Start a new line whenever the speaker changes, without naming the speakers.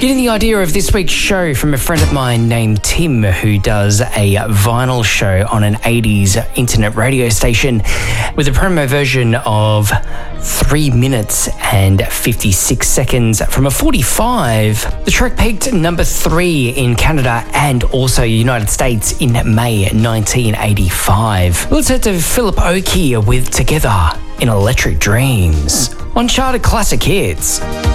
Getting the idea of this week's show from a friend of mine named Tim, who does a vinyl show on an 80s internet radio station with a promo version of 3 minutes and 56 seconds from a 45. The track peaked number 3 in Canada and also United States in May 1985. Let's head to Philip Oakey with Together in Electric Dreams on Charted Classic Hits.